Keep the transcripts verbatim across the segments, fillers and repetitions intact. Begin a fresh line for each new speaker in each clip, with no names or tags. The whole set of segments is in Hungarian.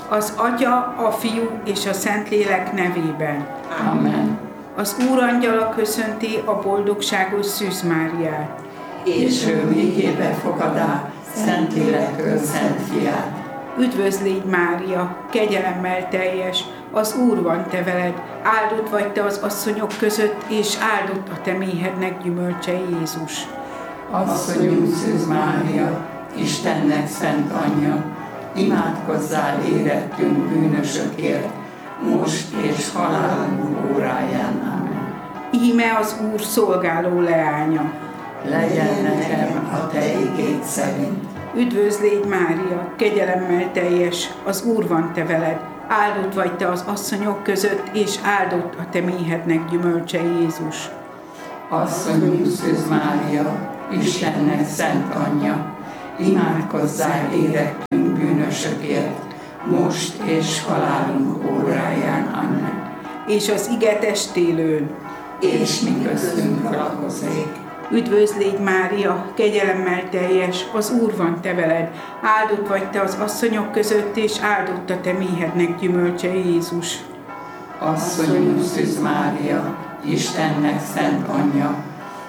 Az Atya, a Fiú és a Szentlélek nevében.
Amen.
Az Úrangyala köszönti a boldogságos Szűz Máriát.
És ő végébe fogadá Szentlélekről Szent Fiát.
Üdvözlégy Mária, kegyelemmel teljes, az Úr van te veled, áldott vagy te az asszonyok között, és áldott a te méhednek gyümölcse Jézus.
Asszonyunk Szűz Mária, Istennek szent anyja, imádkozzál érettünk bűnösökért, most és halálunk óráján. Amen.
Íme az Úr szolgáló leánya.
Legyen nekem a te igéd szerint.
Üdvözlégy Mária, kegyelemmel teljes, az Úr van te veled, áldott vagy te az asszonyok között, és áldott a te méhednek gyümölcse Jézus.
Asszonyunk Szűz Mária, Istennek szent anyja, imádkozzál érettünk bűnösökért, most és halálunk óráján. Amen.
És az ige testélőn.
És mi köztünk lakozik.
Üdvözlégy Mária, kegyelemmel teljes, az Úr van te veled, áldott vagy te az asszonyok között, és áldott a te méhednek gyümölcse Jézus.
Asszonyunk Szűz Mária, Istennek szent anyja,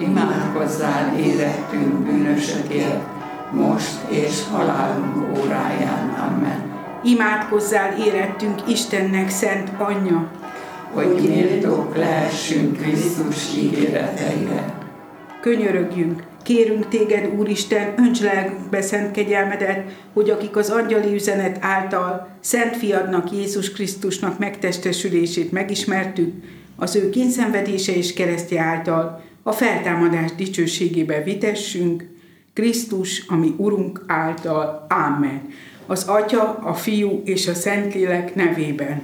imádkozzál érettünk bűnösökért, most és halálunk óráján. Amen.
Imádkozzál érettünk Istennek szent anyja,
hogy méltók lehessünk Krisztus ígéreteire.
Könyörögjünk, kérünk téged, Úristen, önts lelkünkbe szent kegyelmedet, hogy akik az angyali üzenet által Szent Fiadnak, Jézus Krisztusnak megtestesülését megismertük, az ő kényszenvedése és keresztje által a feltámadás dicsőségébe vitessünk, Krisztus, ami Urunk által. Amen. Az Atya, a Fiú és a Szentlélek nevében.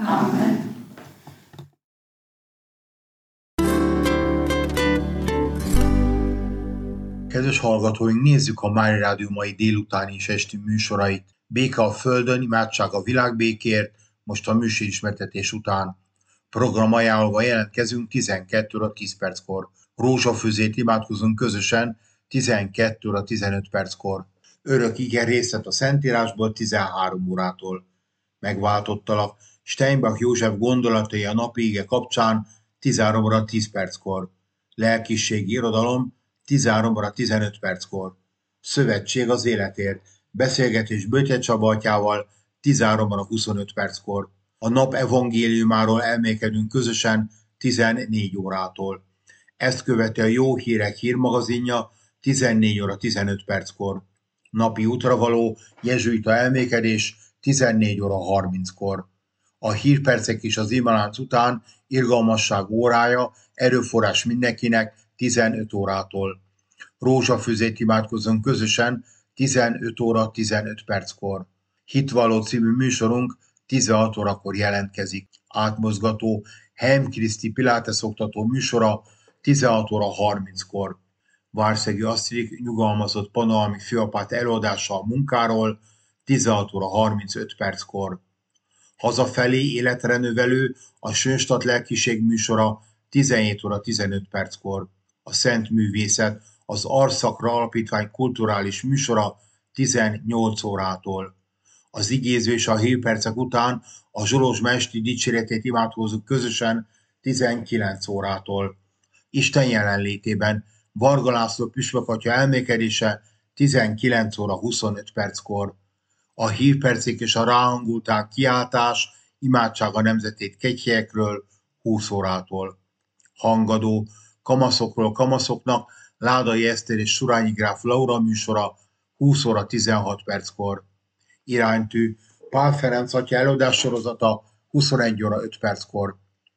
Amen.
Kedves hallgatóink, nézzük a Mária Rádió mai délutáni és esti műsorait. Béke a Földön, imádság a világbékért, most a műsorismertetés után. Program ajánlva jelentkezünk tizenkét óra tíz perckor. Rózsafőzét imádkozunk közösen tizenkét óra tizenöt perckor. Örök ige részlet a Szentírásból tizenhárom órától. Megváltottalak Steinbach József gondolatai a napi ige kapcsán tizenhárom óra tíz perckor. Lelkiségi irodalom tizenhárom óra tizenöt perckor. Szövetség az életért. Beszélgetés Böttye Csaba atyával tizenhárom óra huszonöt perckor. A nap evangéliumáról elmélkedünk közösen tizennégy órától. Ezt követi a Jó Hírek hírmagazinja tizennégy óra tizenöt perckor. Napi útravaló jezsuita elmélkedés tizennégy óra harminckor. A hírpercek és az imalánc után irgalmasság órája, erőforrás mindenkinek tizenöt órától. Rózsafőzét imádkozunk közösen tizenöt óra tizenöt perckor. Hitvalló című műsorunk tizenhat órakor jelentkezik. Átmozgató Heim Kriszti Pilates oktató műsora tizenhat óra harminckor. Várszegi Asztrik nyugalmazott panoami főapát előadása a munkáról tizenhat óra harmincöt perckor. Hazafelé életre növelő a Sönstadt lelkiség műsora tizenhét óra tizenöt perckor. A Szent Művészet, az Arszakra Alapítvány kulturális műsora tizennyolc órától. Az igéző és a hírpercek után a Zsolozsma esti dicséretét imádkozzuk közösen tizenkilenc órától. Isten jelenlétében Varga László püspök atya elmélkedése tizenkilenc óra huszonöt perckor. A hírpercek és a ráhangultán kiáltás, imádság a nemzetét kegyhelyekről húsz órától. Hangadó Kamaszokról kamaszoknak Ládai Eszter és Surányi gráf Laura műsora húsz óra tizenhat perckor. Iránytű Pál Ferenc atya előadás sorozata huszonegy óra öt perckor.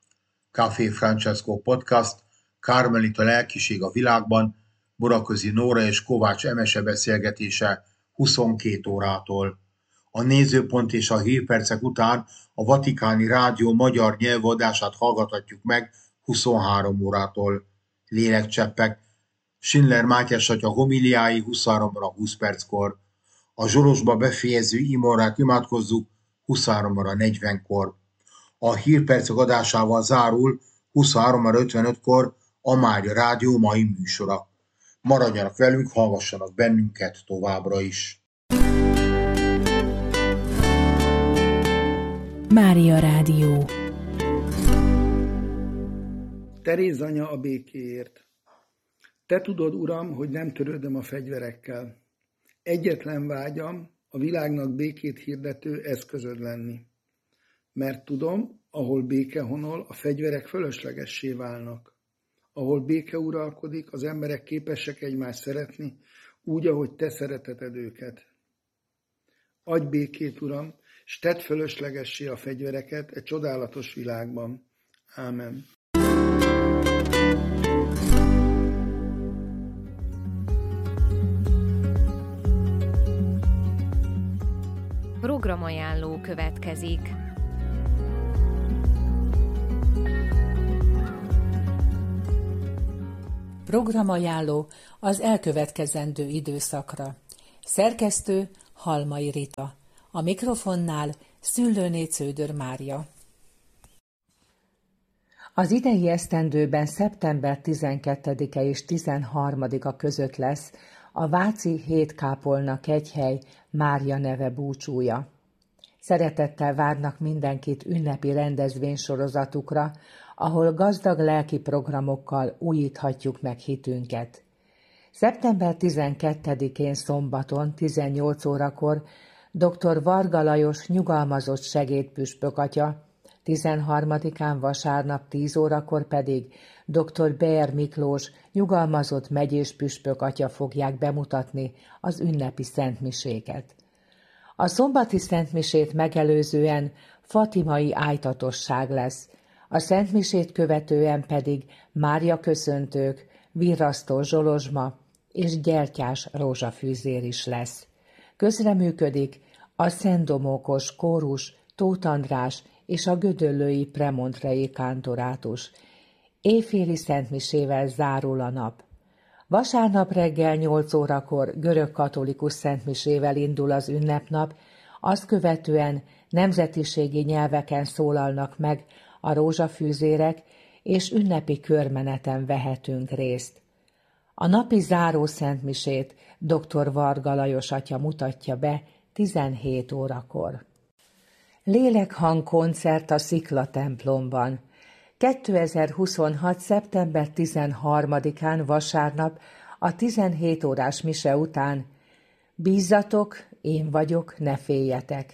Café Francesco Podcast, Kármelita lelkiség a világban, Buraközi Nóra és Kovács Emese beszélgetése huszonkét órától. A nézőpont és a hírpercek után a Vatikáni Rádió magyar nyelvadását hallgathatjuk meg huszonhárom órától. Lélekcseppek Schindler Mátyás atya homiliái huszonhárom óra húsz perckor. A Zsolozsba befejező imórát imádkozzuk huszonhárom óra negyvenkor. A hírpercek adásával zárul huszonhárom óra ötvenötkor a Mária Rádió mai műsora. Maradjanak velünk, hallgassanak bennünket továbbra is.
Mária Rádió.
Teréz anya a békéért. Te tudod, Uram, hogy nem törődöm a fegyverekkel. Egyetlen vágyam a világnak békét hirdető eszközöd lenni. Mert tudom, ahol béke honol, a fegyverek fölöslegessé válnak. Ahol béke uralkodik, az emberek képesek egymást szeretni, úgy, ahogy te szereteted őket. Adj békét, Uram, s tedd fölöslegessé a fegyvereket e csodálatos világban. Ámen.
Programajánló következik.
Programajánló az elkövetkezendő időszakra. Szerkesztő Halmai Rita. A mikrofonnál Szüllőné Cződör Mária. Az idei esztendőben szeptember tizenkettedike és tizenharmadika között lesz a Váci Hétkápolna kegyhely Mária neve búcsúja. Szeretettel várnak mindenkit ünnepi rendezvénysorozatukra, ahol gazdag lelki programokkal újíthatjuk meg hitünket. szeptember tizenkettedikén szombaton tizennyolc órakor dr. Varga Lajos nyugalmazott segédpüspök atya, tizenharmadikán vasárnap tíz órakor pedig dr. Beer Miklós nyugalmazott megyés püspök atya fogják bemutatni az ünnepi szentmiséket. A szombati szentmisét megelőzően fatimai ájtatosság lesz, a szentmisét követően pedig Mária köszöntők, virrasztó zsolozsma és gyertyás rózsafűzér is lesz. Közreműködik a Szentdomókos kórus, Tóth András és a gödöllői premontrei kántorátus. Éjféli szentmisével zárul a nap. Vasárnap reggel nyolc órakor görög-katolikus szentmisével indul az ünnepnap, azt követően nemzetiségi nyelveken szólalnak meg a rózsafűzérek, és ünnepi körmeneten vehetünk részt. A napi záró szentmisét dr. Varga Lajos atya mutatja be tizenhét órakor. Lélekhang koncert a Szikla templomban. kétezer-huszonhat. szeptember tizenharmadikán vasárnap a tizenhét órás mise után bízzatok, én vagyok, ne féljetek.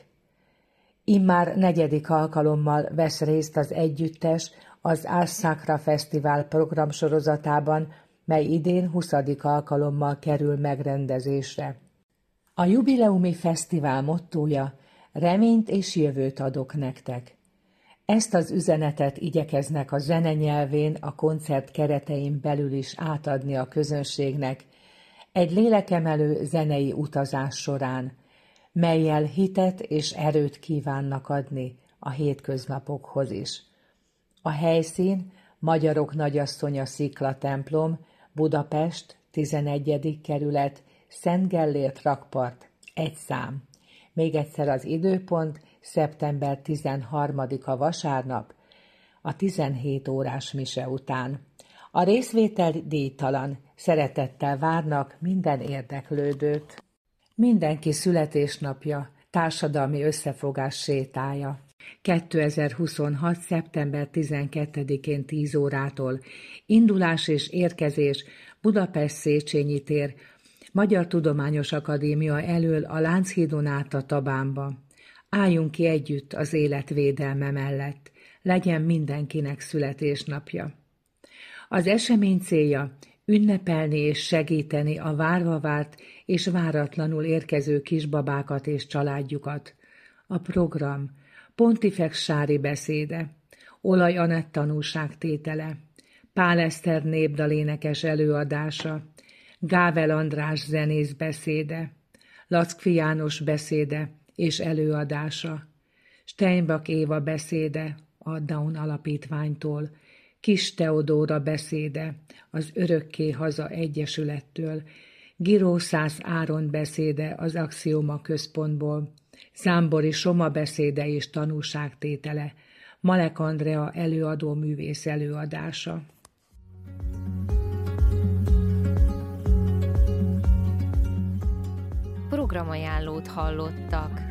Immár negyedik alkalommal vesz részt az együttes az Ars Sacra Fesztivál programsorozatában, mely idén huszadik alkalommal kerül megrendezésre. A jubileumi fesztivál mottója: reményt és jövőt adok nektek. Ezt az üzenetet igyekeznek a zene nyelvén a koncert keretein belül is átadni a közönségnek egy lélekemelő zenei utazás során, mellyel hitet és erőt kívánnak adni a hétköznapokhoz is. A helyszín Magyarok Nagyasszonya Szikla templom, Budapest, tizenegyedik kerület, Szent Gellért rakpart, egy szám. Még egyszer az időpont, szeptember tizenharmadika vasárnap, a tizenhét órás mise után. A részvétel díjtalan, szeretettel várnak minden érdeklődőt. Mindenki születésnapja, társadalmi összefogás sétája. kétezer-huszonhat. szeptember tizenkettedikén tíz órától indulás és érkezés Budapest Széchenyi tér, Magyar Tudományos Akadémia elől a Lánchídon át a Tabánba. Álljunk ki együtt az élet védelme mellett, legyen mindenkinek születésnapja. Az esemény célja ünnepelni és segíteni a várva várt és váratlanul érkező kisbabákat és családjukat. A program: Pontifex Sári beszéde, Olaj Anett tanúságtétele, Pál Eszter népdalénekes előadása, Gável András zenész beszéde, Lackfi János beszéde és előadása, Steinbach Éva beszéde a Down Alapítványtól, Kis Teodóra beszéde az Örökké Haza Egyesülettől, Girószász Áron beszéde az Axioma Központból, Zámbori Soma beszéde és tanúságtétele, Malek Andrea előadó művész előadása.
Programajánlót hallottak.